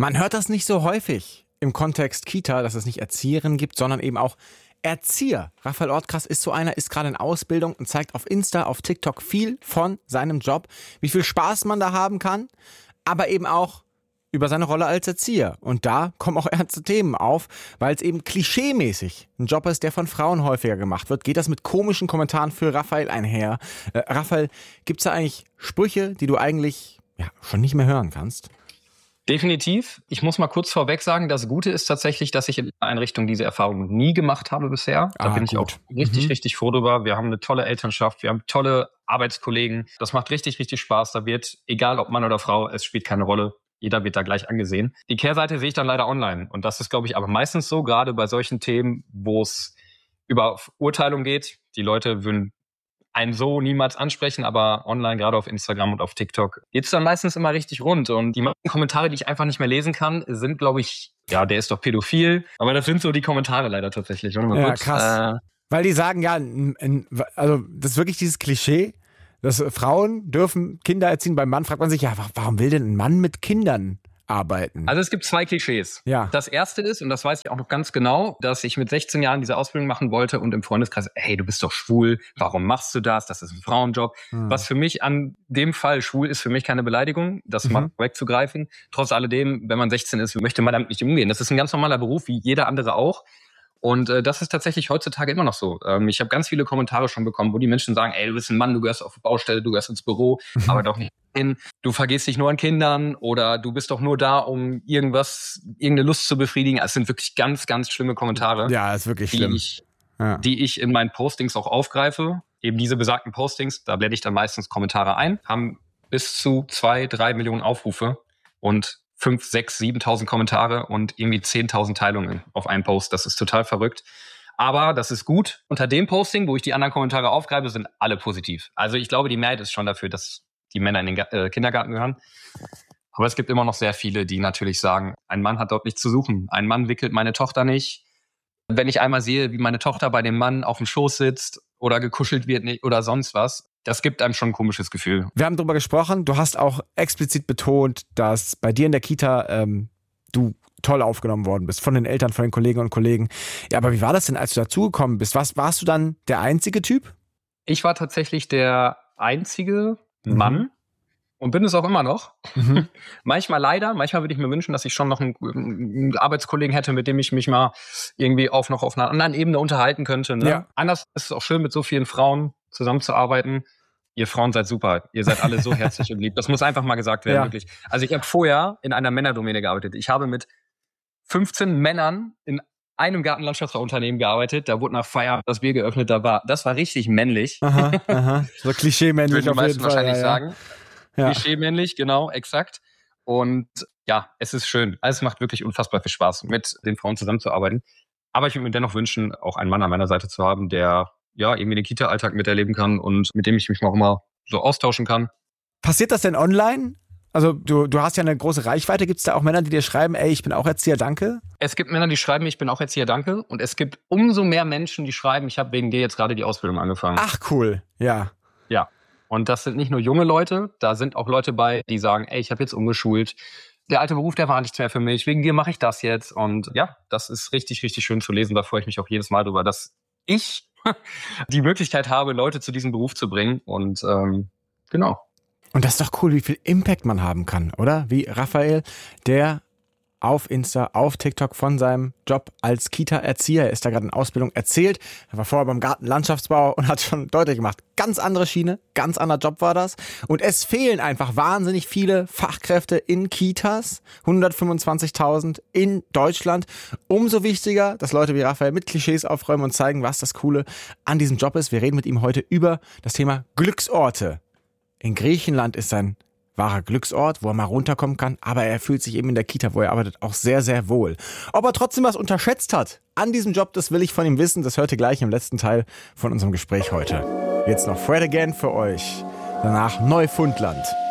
Man hört das nicht so häufig im Kontext Kita, dass es nicht Erzieherinnen gibt, sondern eben auch Erzieher. Raphael Ortkrass ist so einer, ist gerade in Ausbildung und zeigt auf Insta, auf TikTok viel von seinem Job, wie viel Spaß man da haben kann, aber eben auch über seine Rolle als Erzieher. Und da kommen auch ernste Themen auf, weil es eben klischeemäßig ein Job ist, der von Frauen häufiger gemacht wird. Geht das mit komischen Kommentaren für Raphael einher? Raphael, gibt es da eigentlich Sprüche, die du eigentlich schon nicht mehr hören kannst? Definitiv. Ich muss mal kurz vorweg sagen, das Gute ist tatsächlich, dass ich in der Einrichtung diese Erfahrung nie gemacht habe bisher. Da bin ich auch richtig froh drüber. Wir haben eine tolle Elternschaft, wir haben tolle Arbeitskollegen. Das macht richtig Spaß. Da wird, egal ob Mann oder Frau, es spielt keine Rolle. Jeder wird da gleich angesehen. Die Kehrseite sehe ich dann leider online. Und das ist, glaube ich, aber meistens so, gerade bei solchen Themen, wo es über Urteilung geht. Die Leute würden einen so niemals ansprechen, aber online, gerade auf Instagram und auf TikTok, geht's dann meistens immer richtig rund. Und die meisten Kommentare, die ich einfach nicht mehr lesen kann, sind, glaube ich, der ist doch pädophil. Aber das sind so die Kommentare leider tatsächlich. Krass. Weil die sagen, also das ist wirklich dieses Klischee, dass Frauen dürfen Kinder erziehen. Beim Mann fragt man sich, warum will denn ein Mann mit Kindern arbeiten? Also es gibt 2 Klischees. Ja. Das erste ist, und das weiß ich auch noch ganz genau, dass ich mit 16 Jahren diese Ausbildung machen wollte und im Freundeskreis, hey, du bist doch schwul, warum machst du das? Das ist ein Frauenjob. Was für mich an dem Fall schwul ist, für mich keine Beleidigung, das mal wegzugreifen. Trotz alledem, wenn man 16 ist, möchte man damit nicht umgehen. Das ist ein ganz normaler Beruf, wie jeder andere auch. Und das ist tatsächlich heutzutage immer noch so. Ich habe ganz viele Kommentare schon bekommen, wo die Menschen sagen, ey, du bist ein Mann, du gehörst auf die Baustelle, du gehörst ins Büro, aber doch nicht hin. Du vergehst dich nur an Kindern oder du bist doch nur da, um irgendeine Lust zu befriedigen. Es sind wirklich ganz schlimme Kommentare. Ja, ist wirklich schlimm. Die ich in meinen Postings auch aufgreife. Eben diese besagten Postings, da blende ich dann meistens Kommentare ein, haben bis zu 2-3 Millionen Aufrufe und 5, 6, 7.000 Kommentare und irgendwie 10.000 Teilungen auf einen Post. Das ist total verrückt. Aber das ist gut. Unter dem Posting, wo ich die anderen Kommentare aufgreife, sind alle positiv. Also ich glaube, die Mehrheit ist schon dafür, dass die Männer in den Kindergarten gehören. Aber es gibt immer noch sehr viele, die natürlich sagen, ein Mann hat dort nichts zu suchen. Ein Mann wickelt meine Tochter nicht. Wenn ich einmal sehe, wie meine Tochter bei dem Mann auf dem Schoß sitzt oder gekuschelt wird oder sonst was, das gibt einem schon ein komisches Gefühl. Wir haben darüber gesprochen. Du hast auch explizit betont, dass bei dir in der Kita du toll aufgenommen worden bist. Von den Eltern, von den Kolleginnen und Kollegen. Ja, aber wie war das denn, als du dazugekommen bist? Warst du dann der einzige Typ? Ich war tatsächlich der einzige Mann und bin es auch immer noch. Manchmal würde ich mir wünschen, dass ich schon noch einen Arbeitskollegen hätte, mit dem ich mich mal irgendwie auf einer anderen Ebene unterhalten könnte. Ne? Ja. Anders ist es auch schön, mit so vielen Frauen zusammenzuarbeiten. Ihr Frauen seid super. Ihr seid alle so herzlich und lieb. Das muss einfach mal gesagt werden, wirklich. Also ich habe vorher in einer Männerdomäne gearbeitet. Ich habe mit 15 Männern in einem Gartenlandschaftsbauunternehmen gearbeitet. Da wurde nach Feierabend das Bier geöffnet. Das war richtig männlich. Aha. So klischee-männlich auf jeden Fall. Wahrscheinlich sagen. Ja. Klischee-männlich, genau, exakt. Und ja, es ist schön. Also es macht wirklich unfassbar viel Spaß, mit den Frauen zusammenzuarbeiten. Aber ich würde mir dennoch wünschen, auch einen Mann an meiner Seite zu haben, der irgendwie den Kita-Alltag miterleben kann und mit dem ich mich auch immer so austauschen kann. Passiert das denn online? Also du hast ja eine große Reichweite. Gibt es da auch Männer, die dir schreiben, ey, ich bin auch Erzieher, danke? Es gibt Männer, die schreiben, ich bin auch Erzieher, danke. Und es gibt umso mehr Menschen, die schreiben, ich habe wegen dir jetzt gerade die Ausbildung angefangen. Ach, cool. Ja. Ja. Und das sind nicht nur junge Leute, da sind auch Leute bei, die sagen, ey, ich habe jetzt umgeschult. Der alte Beruf, der war nichts mehr für mich. Wegen dir mache ich das jetzt. Und ja, das ist richtig schön zu lesen. Da freue ich mich auch jedes Mal drüber, dass ich die Möglichkeit habe, Leute zu diesem Beruf zu bringen. Und genau. Und das ist doch cool, wie viel Impact man haben kann, oder? Wie Raphael, der auf Insta, auf TikTok von seinem Job als Kita-Erzieher, er ist da gerade in Ausbildung, erzählt. Er war vorher beim Gartenlandschaftsbau und hat schon deutlich gemacht, ganz andere Schiene, ganz anderer Job war das. Und es fehlen einfach wahnsinnig viele Fachkräfte in Kitas, 125.000 in Deutschland. Umso wichtiger, dass Leute wie Raphael mit Klischees aufräumen und zeigen, was das Coole an diesem Job ist. Wir reden mit ihm heute über das Thema Glücksorte. In Griechenland ist sein wahrer Glücksort, wo er mal runterkommen kann, aber er fühlt sich eben in der Kita, wo er arbeitet, auch sehr, sehr wohl. Ob er trotzdem was unterschätzt hat an diesem Job, das will ich von ihm wissen. Das hört ihr gleich im letzten Teil von unserem Gespräch heute. Jetzt noch Fred Again für euch. Danach Neufundland.